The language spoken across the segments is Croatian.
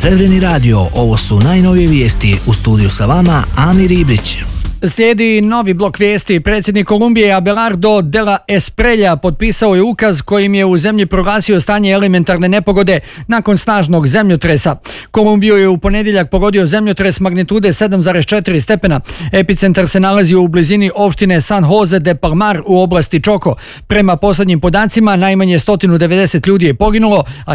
Crveni radio, ovo su najnovije vijesti. U studiju sa vama Amir Ibrić. Slijedi novi blok vijesti. Predsjednik Kolumbije Abelardo de la Espriella potpisao je ukaz kojim je u zemlji proglasio stanje elementarne nepogode nakon snažnog zemljotresa. Kolumbiju je u ponedjeljak pogodio zemljotres magnitude 7,4 stepena. Epicentar se nalazio u blizini opštine San Jose de Palmar u oblasti Čoko. Prema posljednjim podacima najmanje 190 ljudi je poginulo, a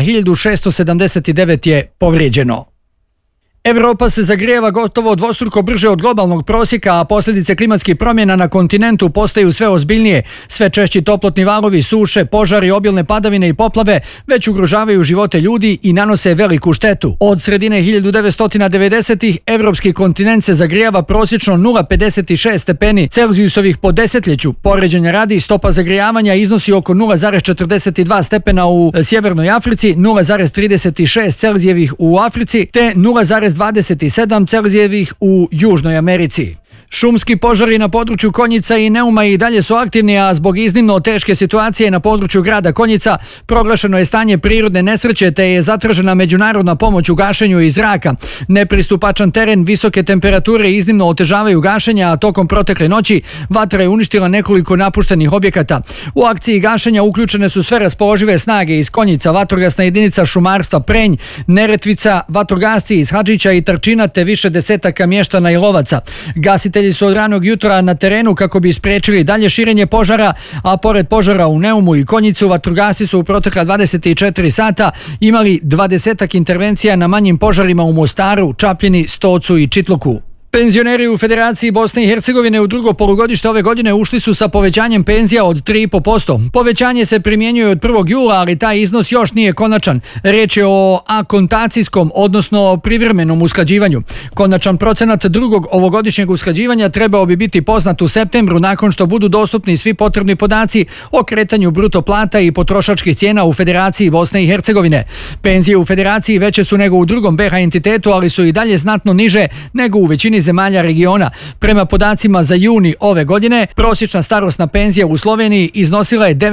1679 je povrijeđeno. Evropa se zagrijeva gotovo dvostruko brže od globalnog prosjeka, a posljedice klimatskih promjena na kontinentu postaju sve ozbiljnije. Sve češći toplotni valovi, suše, požari, obilne padavine i poplave već ugrožavaju živote ljudi i nanose veliku štetu. Od sredine 1990-ih evropski kontinent se zagrijava prosječno 0,56 stepeni Celzijusovih po desetljeću. Poređenja radi, stopa zagrijavanja iznosi oko 0,42 stepena u Sjevernoj Africi, 0,36 Celzijevih u Africi te 0,27 Celzijevih u Južnoj Americi. Šumski požari na području Konjica i Neuma i dalje su aktivni, a zbog iznimno teške situacije na području grada Konjica proglašeno je stanje prirodne nesreće te je zatražena međunarodna pomoć u gašenju iz zraka. Nepristupačan teren, visoke temperature iznimno otežavaju gašenja, a tokom protekle noći vatra je uništila nekoliko napuštenih objekata. U akciji gašenja uključene su sve raspoložive snage iz Konjica, vatrogasna jedinica šumarstva Prenj, Neretvica, vatrogasci iz Hadžića i Trčina te više desetaka mještana i lovaca. Gasitelji su od ranog jutra na terenu kako bi spriječili dalje širenje požara, a pored požara u Neumu i Konjicu, vatrogasci su u protekla 24 sata imali 20 intervencija na manjim požarima u Mostaru, Čapljini, Stocu i Čitluku. Penzioneri u Federaciji Bosne i Hercegovine u drugo polugodište ove godine ušli su sa povećanjem penzija od 3,5%. Povećanje se primjenjuje od 1. jula, ali taj iznos još nije konačan. Riječ je o akontacijskom, odnosno privremenom usklađivanju. Konačan procenat drugog ovogodišnjeg usklađivanja trebao bi biti poznat u septembru nakon što budu dostupni svi potrebni podaci o kretanju bruto plata i potrošačkih cijena u Federaciji Bosne i Hercegovine. Penzije u Federaciji veće su nego u drugom BiH entitetu, ali su i dalje znatno niže nego u većini zemalja regiona. Prema podacima za juni ove godine, prosječna starosna penzija u Sloveniji iznosila je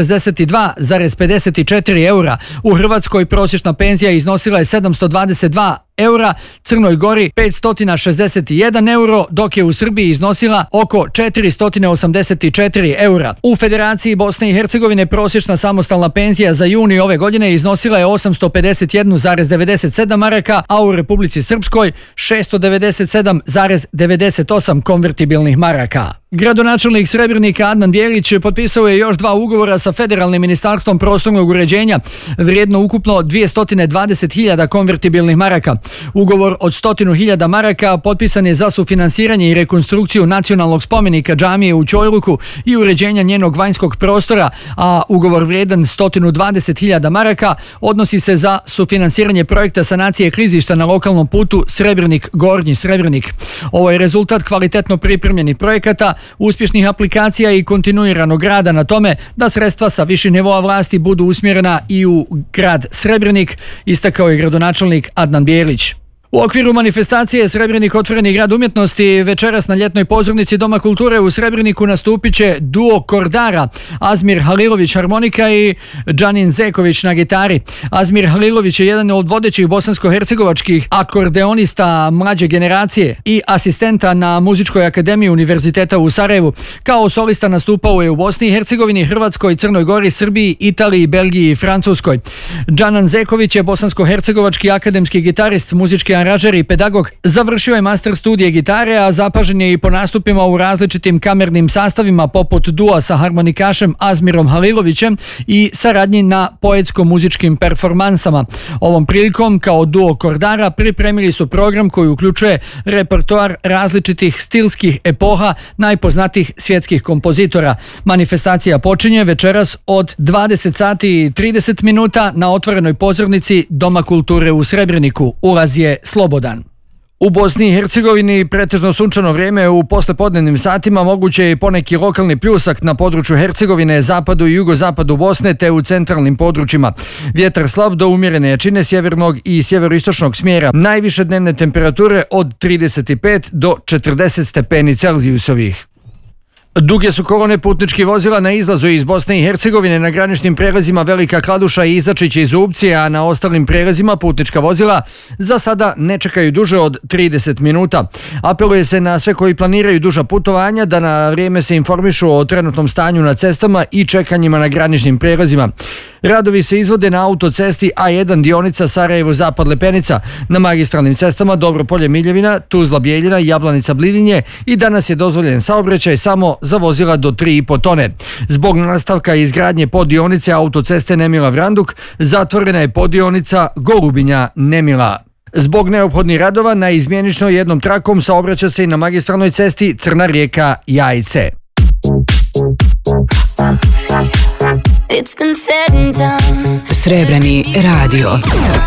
962,54 eura. U Hrvatskoj prosječna penzija iznosila je 722 eura, Crnoj Gori 561 euro, dok je u Srbiji iznosila oko 484 eura. U Federaciji Bosne i Hercegovine prosječna samostalna penzija za juni ove godine iznosila je 851,97 maraka, a u Republici Srpskoj 697,98 konvertibilnih maraka. Gradonačelnik Srebrenika Adnan Bjelić potpisao je još 2 ugovora sa Federalnim ministarstvom prostornog uređenja, vrijedno ukupno 220.000 konvertibilnih maraka. Ugovor od 100.000 maraka potpisan je za sufinansiranje i rekonstrukciju nacionalnog spomenika džamije u Ćojluku i uređenja njenog vanjskog prostora, a ugovor vrijedan 120.000 maraka odnosi se za sufinansiranje projekta sanacije klizišta na lokalnom putu Srebrenik-Gornji Srebrenik. Ovo je rezultat kvalitetno pripremljenih projekata, uspješnih aplikacija i kontinuiranog rada na tome da sredstva sa viših nivoa vlasti budu usmjerena i u grad Srebrenik, istakao je gradonačelnik Adnan Bjelić. U okviru manifestacije Srebrenik otvoreni grad umjetnosti večeras na ljetnoj pozornici Doma kulture u Srebreniku nastupit će duo Kordara, Azmir Halilović harmonika i Džanin Zeković na gitari. Azmir Halilović je jedan od vodećih bosansko-hercegovačkih akordeonista mlađe generacije i asistenta na Muzičkoj akademiji Univerziteta u Sarajevu. Kao solista nastupao je u Bosni i Hercegovini, Hrvatskoj, Crnoj Gori, Srbiji, Italiji, Belgiji i Francuskoj. Džanan Zeković je bosansko-hercegovački akademski gitarist, muzički aranžer i pedagog. Završio je master studije gitare, a zapažen je i po nastupima u različitim kamernim sastavima poput dua sa harmonikašem Azmirom Halilovićem i saradnji na poetsko-muzičkim performansama. Ovom prilikom kao duo Kordara pripremili su program koji uključuje repertoar različitih stilskih epoha najpoznatijih svjetskih kompozitora. Manifestacija počinje večeras od 20 sati i 30 minuta na otvorenoj pozornici Doma kulture u Srebreniku. Ulaz je slobodan. U Bosni i Hercegovini pretežno sunčano vrijeme, u poslepodnevnim satima moguće je i poneki lokalni pljusak na području Hercegovine, zapadu i jugozapadu Bosne te u centralnim područjima. Vjetar slab do umjerene jačine sjevernog i sjeveroistočnog smjera. Najviše dnevne temperature od 35 do 40 stepeni Celzijusovih. Duge su kolone putničkih vozila na izlazu iz Bosne i Hercegovine na graničnim prelazima Velika Kladuša i Izačić i Zubci, a na ostalim prelazima putnička vozila za sada ne čekaju duže od 30 minuta. Apeluje se na sve koji planiraju duža putovanja da na vrijeme se informišu o trenutnom stanju na cestama i čekanjima na graničnim prelazima. Radovi se izvode na autocesti A1 dionica Sarajevo-Zapad Lepenica, na magistralnim cestama Dobropolje-Miljevina, Tuzla-Bijeljina i Jablanica-Blidinje i danas je dozvoljen saobraćaj samo za vozila do 3,5 tone. Zbog nastavka izgradnje poddionice autoceste Nemila-Vranduk zatvorena je poddionica Golubinja-Nemila. Zbog neophodnih radova na izmjenično jednom trakom saobraća se i na magistralnoj cesti Crna Rijeka-Jajce. Srebrni radio.